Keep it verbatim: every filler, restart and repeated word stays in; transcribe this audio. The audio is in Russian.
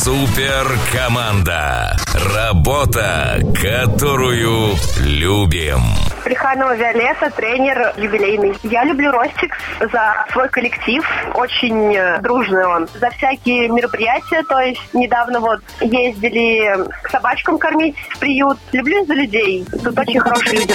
Супер команда. Работа, которую любим. Плеханова Виолетта, тренер юбилейный. Я люблю Ростикс за свой коллектив. Очень дружный он. За всякие мероприятия. То есть недавно вот ездили собачкам кормить в приют. Люблю за людей. Тут очень хорошие люди.